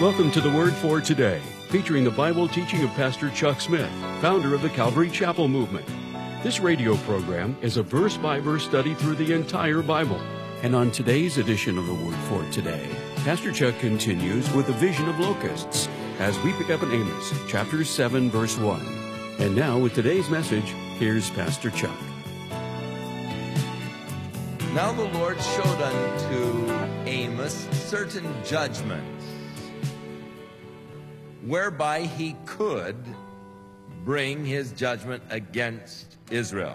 Welcome to the Word for Today, featuring the Bible teaching of Pastor Chuck Smith, founder of the Calvary Chapel Movement. This radio program is a verse-by-verse study through the entire Bible. And on today's edition of the Word for Today, Pastor Chuck continues with the vision of locusts as we pick up in Amos, chapter 7, verse 1. And now, with today's message, here's Pastor Chuck. Now the Lord showed unto Amos certain judgments, whereby he could bring his judgment against Israel.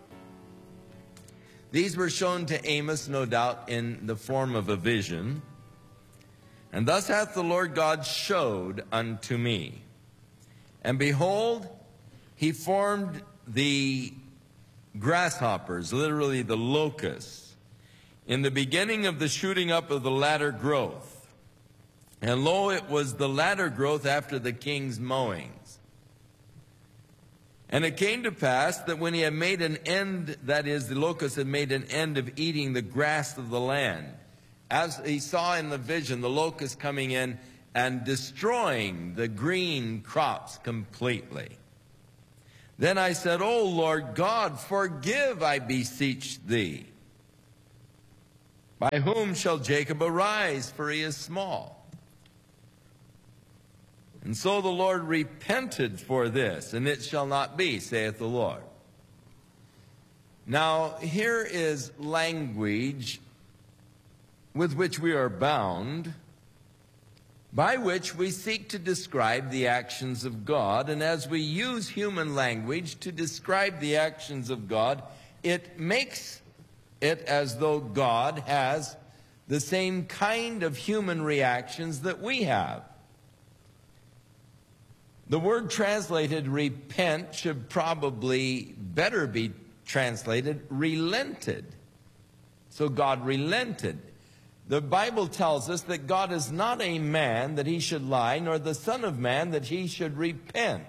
These were shown to Amos, no doubt, in the form of a vision. And thus hath the Lord God showed unto me. And behold, he formed the grasshoppers, literally the locusts, in the beginning of the shooting up of the latter growth. And lo, it was the latter growth after the king's mowings. And it came to pass that when he had made an end, that is, the locusts had made an end of eating the grass of the land, as he saw in the vision, the locusts coming in and destroying the green crops completely. Then I said, O Lord God, forgive, I beseech thee. By whom shall Jacob arise, for he is small? And so the Lord repented for this, and it shall not be, saith the Lord. Now, here is language with which we are bound, by which we seek to describe the actions of God. And as we use human language to describe the actions of God, it makes it as though God has the same kind of human reactions that we have. The word translated repent should probably better be translated relented. So God relented. The Bible tells us that God is not a man that he should lie, nor the son of man that he should repent.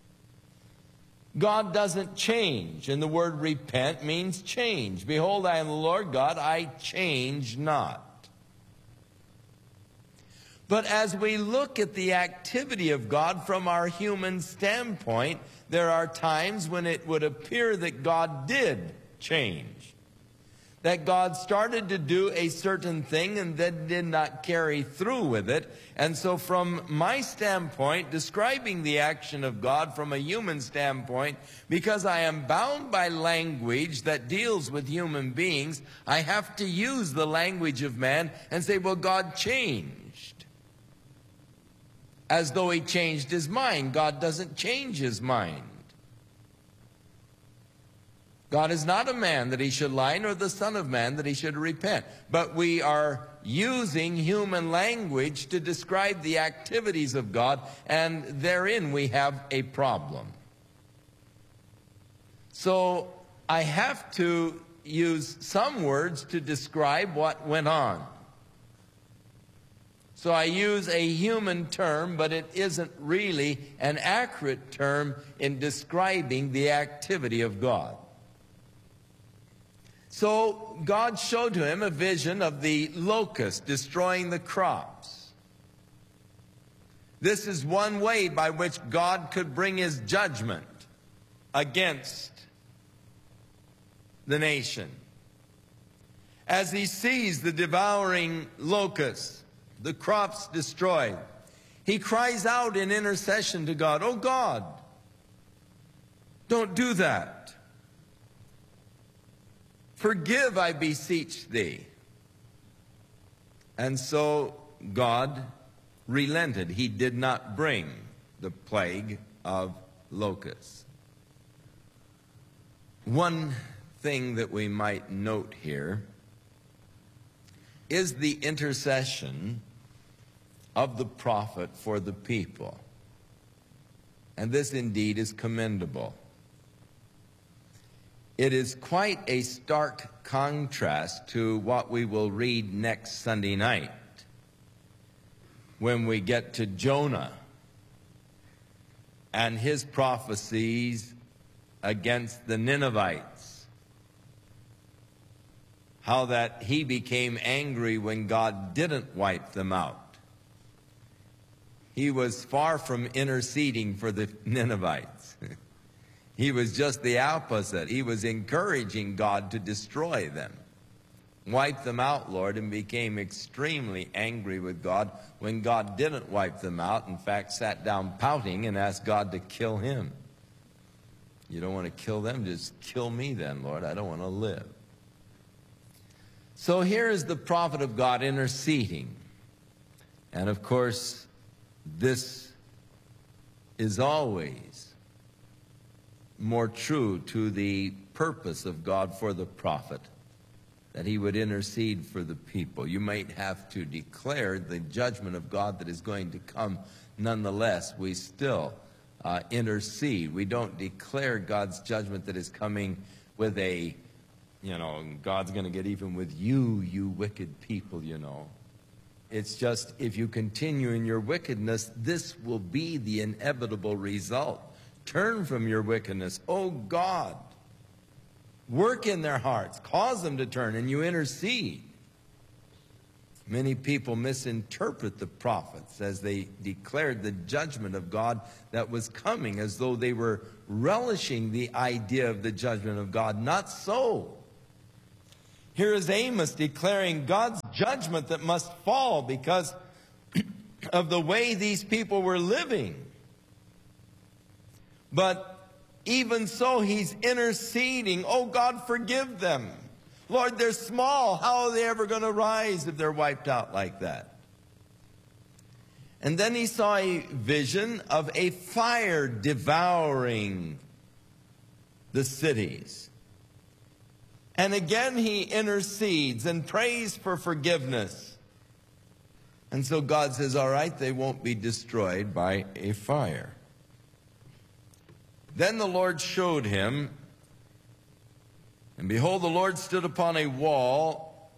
God doesn't change, and the word repent means change. Behold, I am the Lord God, I change not. But as we look at the activity of God from our human standpoint, there are times when it would appear that God did change. That God started to do a certain thing and then did not carry through with it. And so from my standpoint, describing the action of God from a human standpoint, because I am bound by language that deals with human beings, I have to use the language of man and say, well, God changed. As though he changed his mind. God doesn't change his mind. God is not a man that he should lie, nor the son of man that he should repent. But we are using human language to describe the activities of God, and therein we have a problem. So I have to use some words to describe what went on. So I use a human term, but it isn't really an accurate term in describing the activity of God. So God showed to him a vision of the locust destroying the crops. This is one way by which God could bring his judgment against the nation. As he sees the devouring locusts, the crops destroyed, he cries out in intercession to God, oh God, don't do that. Forgive, I beseech thee. And so God relented. He did not bring the plague of locusts. One thing that we might note here is the intercession of the prophet for the people. And this indeed is commendable. It is quite a stark contrast to what we will read next Sunday night when we get to Jonah and his prophecies against the Ninevites. How that he became angry when God didn't wipe them out. he was far from interceding for the Ninevites. He was just the opposite. He was encouraging God to destroy them. Wipe them out, Lord, and became extremely angry with God when God didn't wipe them out. In fact, sat down pouting and asked God to kill him. You don't want to kill them? Just kill me then, Lord. I don't want to live. So here is the prophet of God interceding. And of course, this is always more true to the purpose of God for the prophet, that he would intercede for the people. You might have to declare the judgment of God that is going to come. Nonetheless, we still intercede. We don't declare God's judgment that is coming with a, God's going to get even with you, you wicked people, It's just, if you continue in your wickedness, this will be the inevitable result. Turn from your wickedness. Oh God, work in their hearts. Cause them to turn, and you intercede. Many people misinterpret the prophets as they declared the judgment of God that was coming, as though they were relishing the idea of the judgment of God. Not so. Here is Amos declaring God's judgment that must fall because of the way these people were living. But even so, he's interceding. Oh, God, forgive them. Lord, they're small. How are they ever going to rise if they're wiped out like that? And then he saw a vision of a fire devouring the cities. And again he intercedes and prays for forgiveness. And so God says, all right, they won't be destroyed by a fire. Then the Lord showed him, and behold, the Lord stood upon a wall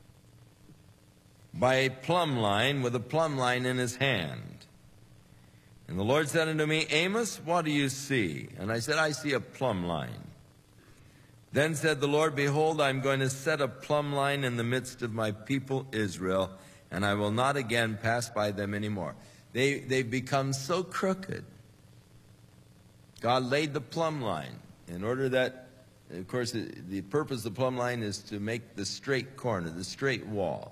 by a plumb line, with a plumb line in his hand. And the Lord said unto me, Amos, what do you see? And I said, I see a plumb line. Then said the Lord, behold, I am going to set a plumb line in the midst of my people Israel, and I will not again pass by them anymore. They've become so crooked. God laid the plumb line in order that, of course, the purpose of the plumb line is to make the straight corner, the straight wall.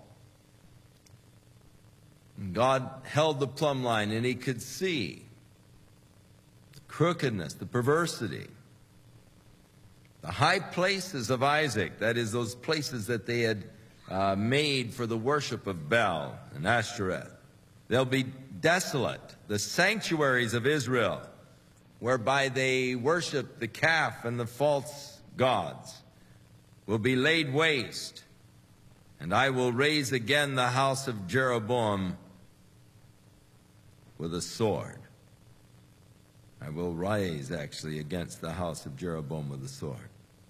And God held the plumb line, and he could see the crookedness, the perversity. The high places of Isaac, that is, those places that they had made for the worship of Baal and Ashtoreth, they'll be desolate. The sanctuaries of Israel, whereby they worship the calf and the false gods, will be laid waste. And I will raise again the house of Jeroboam with a sword. I will rise, actually, against the house of Jeroboam with a sword.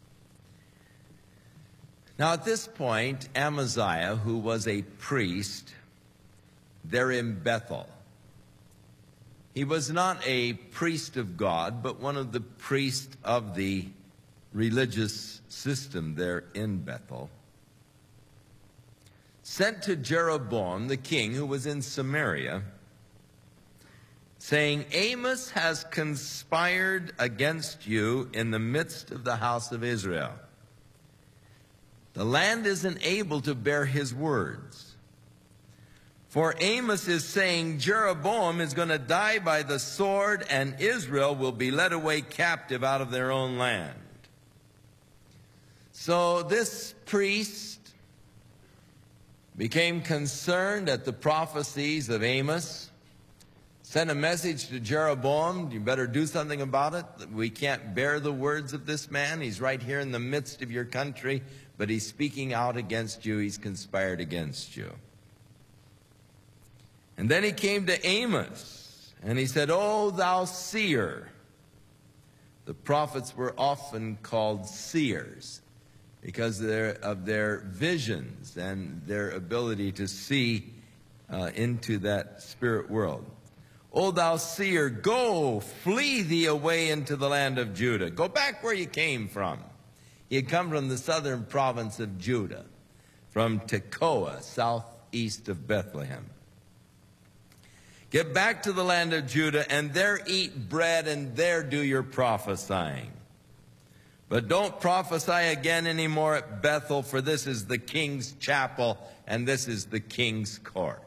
Now, at this point, Amaziah, who was a priest, there in Bethel, he was not a priest of God, but one of the priests of the religious system there in Bethel, sent to Jeroboam, the king, who was in Samaria, saying, Amos has conspired against you in the midst of the house of Israel. The land isn't able to bear his words. For Amos is saying Jeroboam is going to die by the sword, and Israel will be led away captive out of their own land. So this priest became concerned at the prophecies of Amos, sent a message to Jeroboam, you better do something about it. We can't bear the words of this man. He's right here in the midst of your country, but he's speaking out against you. He's conspired against you. And then he came to Amos, and he said, O thou seer. The prophets were often called seers because of their visions and their ability to see into that spirit world. O thou seer, go, flee thee away into the land of Judah. Go back where you came from. He had come from the southern province of Judah, from Tekoa, southeast of Bethlehem. Get back to the land of Judah, and there eat bread, and there do your prophesying. But don't prophesy again anymore at Bethel, for this is the king's chapel, and this is the king's court.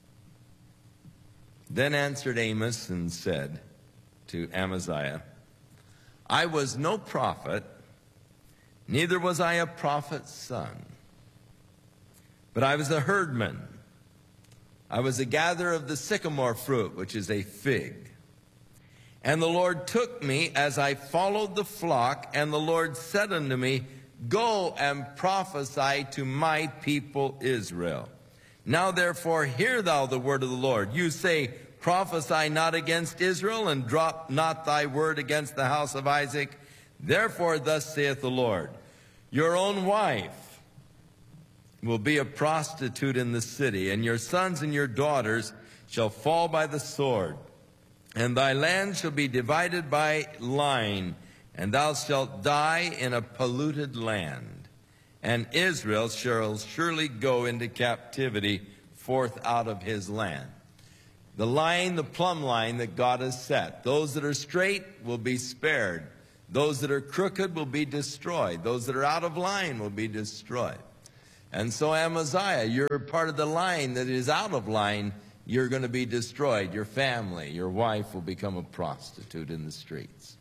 Then answered Amos and said to Amaziah, I was no prophet, neither was I a prophet's son, but I was a herdman. I was a gatherer of the sycamore fruit, which is a fig. And the Lord took me as I followed the flock, and the Lord said unto me, Go and prophesy to my people Israel. Now therefore hear thou the word of the Lord. You say, Prophesy not against Israel, and drop not thy word against the house of Isaac. Therefore thus saith the Lord, Your own wife will be a prostitute in the city, and your sons and your daughters shall fall by the sword, and thy land shall be divided by line, and thou shalt die in a polluted land. And Israel shall surely go into captivity forth out of his land. The line, the plumb line that God has set. Those that are straight will be spared. Those that are crooked will be destroyed. Those that are out of line will be destroyed. And so Amaziah, you're part of the line that is out of line. You're going to be destroyed. Your family, your wife will become a prostitute in the streets.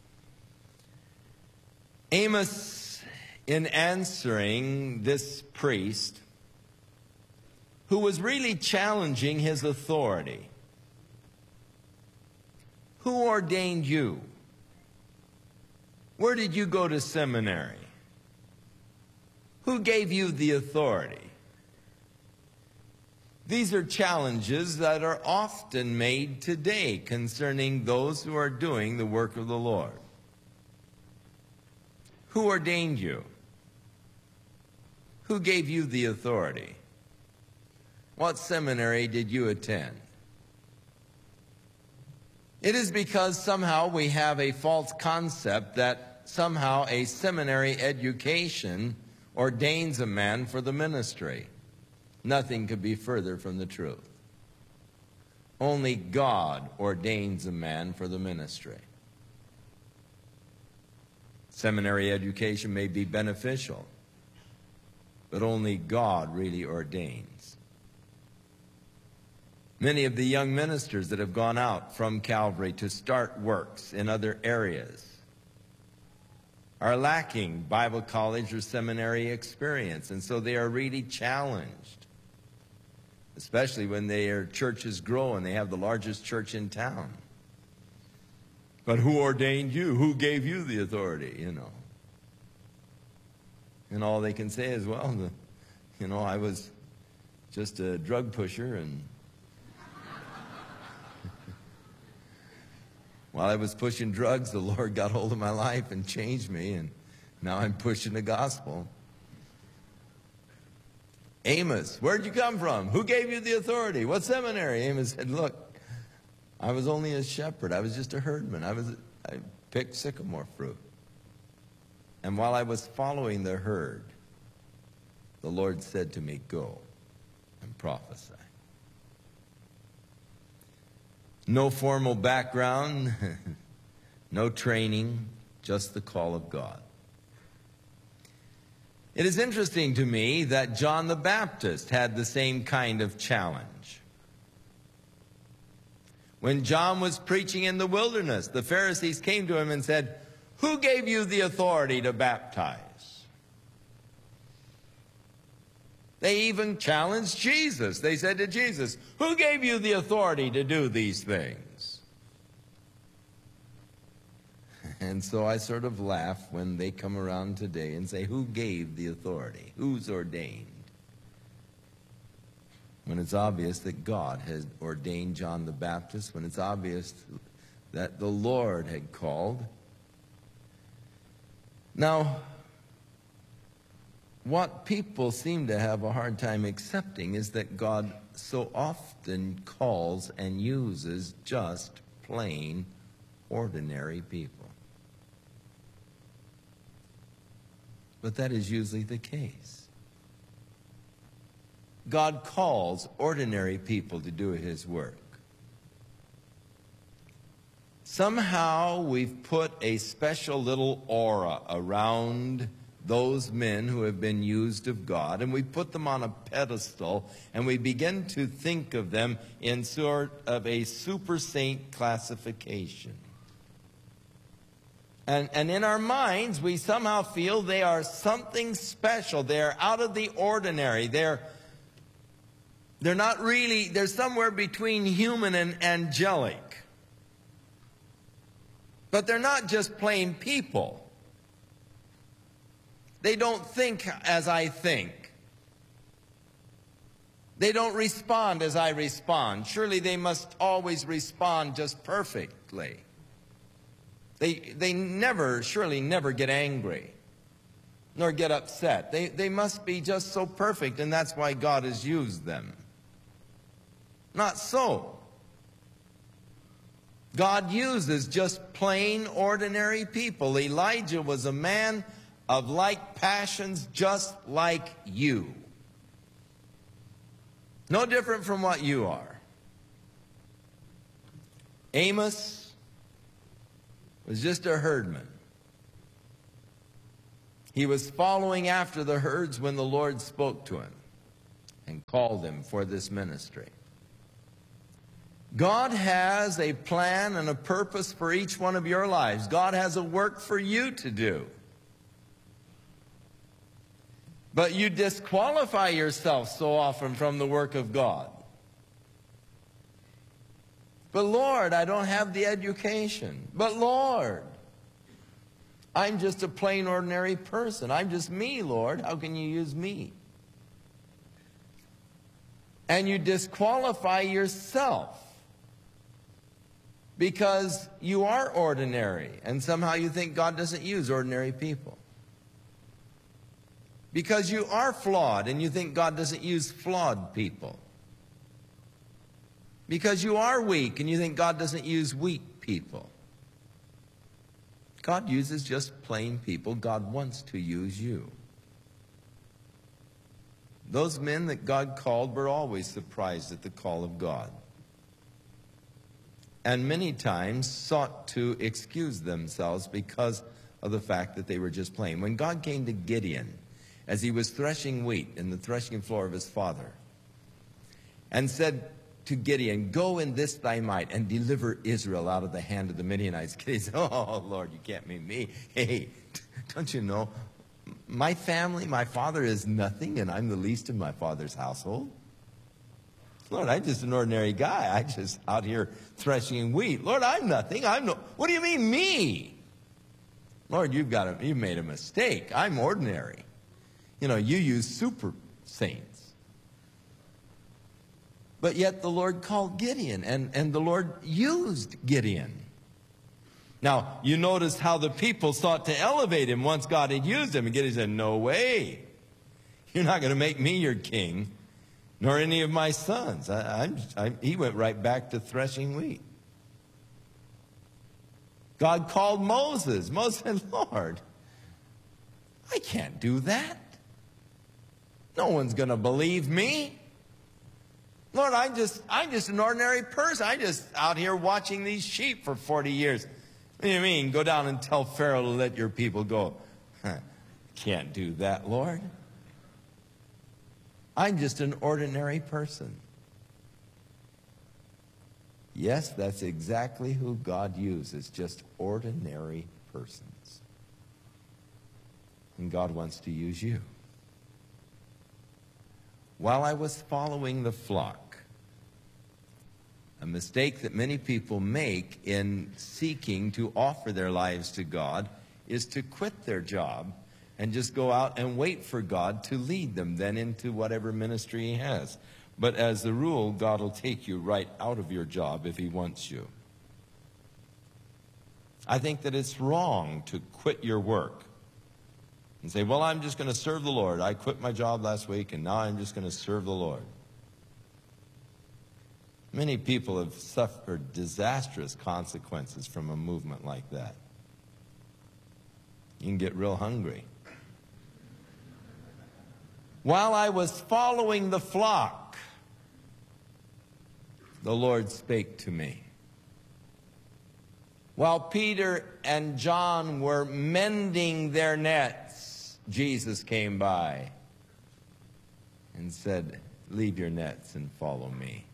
Amos, in answering this priest, who was really challenging his authority, who ordained you? Where did you go to seminary? Who gave you the authority? These are challenges that are often made today concerning those who are doing the work of the Lord. Who ordained you? Who gave you the authority? What seminary did you attend? It is because somehow we have a false concept that somehow a seminary education ordains a man for the ministry. Nothing could be further from the truth. Only God ordains a man for the ministry. Seminary education may be beneficial, but only God really ordains. Many of the young ministers that have gone out from Calvary to start works in other areas are lacking Bible college or seminary experience, and so they are really challenged, especially when their churches grow and they have the largest church in town. But who ordained you? Who gave you the authority, you know? And all they can say is, well, I was just a drug pusher, and while I was pushing drugs, the Lord got hold of my life and changed me, and now I'm pushing the gospel. Amos, where'd you come from? Who gave you the authority? What seminary? Amos said, look, I was only a shepherd. I was just a herdman. I picked sycamore fruit. And while I was following the herd, the Lord said to me, go and prophesy. No formal background, no training, just the call of God. It is interesting to me that John the Baptist had the same kind of challenge. When John was preaching in the wilderness, the Pharisees came to him and said, who gave you the authority to baptize? They even challenged Jesus. They said to Jesus, who gave you the authority to do these things? And so I sort of laugh when they come around today and say, who gave the authority? Who's ordained? When it's obvious that God had ordained John the Baptist, when it's obvious that the Lord had called. Now, what people seem to have a hard time accepting is that God so often calls and uses just plain, ordinary people. But that is usually the case. God calls ordinary people to do His work. Somehow we've put a special little aura around those men who have been used of God, and we put them on a pedestal, and we begin to think of them in sort of a super saint classification. And in our minds, we somehow feel they are something special. They're out of the ordinary. They're not really, they're somewhere between human and angelic. But they're not just plain people. They don't think as I think. They don't respond as I respond. Surely they must always respond just perfectly. They surely never get angry, nor get upset. They must be just so perfect, and that's why God has used them. Not so. God uses just plain, ordinary people. Elijah was a man of like passions, just like you. No different from what you are. Amos was just a herdman. He was following after the herds when the Lord spoke to him and called him for this ministry. God has a plan and a purpose for each one of your lives. God has a work for you to do. But you disqualify yourself so often from the work of God. But Lord, I don't have the education. But Lord, I'm just a plain ordinary person. I'm just me, Lord. How can you use me? And you disqualify yourself because you are ordinary, and somehow you think God doesn't use ordinary people. Because you are flawed, and you think God doesn't use flawed people. Because you are weak, and you think God doesn't use weak people. God uses just plain people. God wants to use you. Those men that God called were always surprised at the call of God, and many times sought to excuse themselves because of the fact that they were just plain. When God came to Gideon, as he was threshing wheat in the threshing floor of his father, and said to Gideon, "Go in this thy might and deliver Israel out of the hand of the Midianites." Gideon said, "Oh, Lord, you can't mean me. Hey, don't you know, my family, my father is nothing, and I'm the least in my father's household. Lord, I'm just an ordinary guy. I'm just out here threshing wheat. Lord, I'm nothing. What do you mean, me? Lord, you've made a mistake. I'm ordinary. You know, you use super saints." But yet the Lord called Gideon, and the Lord used Gideon. Now, you notice how the people sought to elevate him once God had used him. And Gideon said, "No way. You're not going to make me your king, nor any of my sons." He went right back to threshing wheat. God called Moses. Moses said, "Lord, I can't do that. No one's going to believe me. Lord, I'm just an ordinary person. I'm just out here watching these sheep for 40 years. What do you mean? Go down and tell Pharaoh to let your people go." Can't do that, Lord. I'm just an ordinary person. Yes, that's exactly who God uses, just ordinary persons. And God wants to use you. While I was following the flock, a mistake that many people make in seeking to offer their lives to God is to quit their job and just go out and wait for God to lead them then into whatever ministry he has. But as a rule, God will take you right out of your job if he wants you. I think that it's wrong to quit your work and say, "Well, I'm just going to serve the Lord. I quit my job last week, and now I'm just going to serve the Lord." Many people have suffered disastrous consequences from a movement like that. You can get real hungry. While I was following the flock, the Lord spake to me. While Peter and John were mending their nets, Jesus came by and said, "Leave your nets and follow me."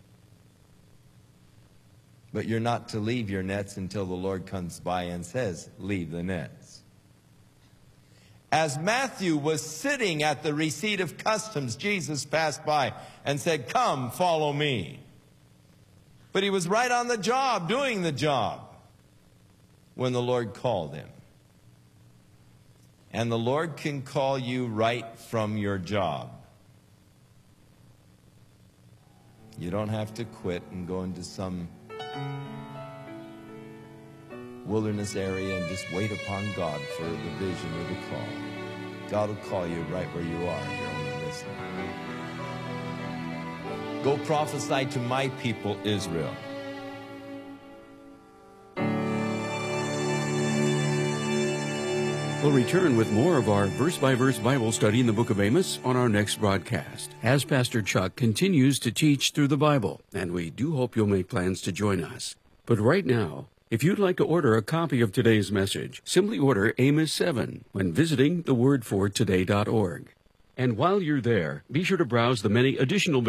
But you're not to leave your nets until the Lord comes by and says, "Leave the nets." As Matthew was sitting at the receipt of customs, Jesus passed by and said, "Come, follow me." But he was right on the job, doing the job, when the Lord called him. And the Lord can call you right from your job. You don't have to quit and go into some wilderness area and just wait upon God for the vision or the call. God will call you right where you are. You're only listening. Go prophesy to my people, Israel. We'll return with more of our verse-by-verse Bible study in the book of Amos on our next broadcast, as Pastor Chuck continues to teach through the Bible, and we do hope you'll make plans to join us. But right now, if you'd like to order a copy of today's message, simply order Amos 7 when visiting thewordfortoday.org. And while you're there, be sure to browse the many additional